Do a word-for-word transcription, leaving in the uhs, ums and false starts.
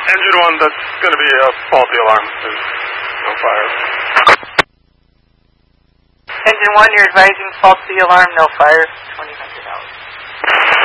Engine one, that's going to be a faulty alarm. There's no fire. Engine one, you're advising faulty alarm, no fire, twenty hundred dollars.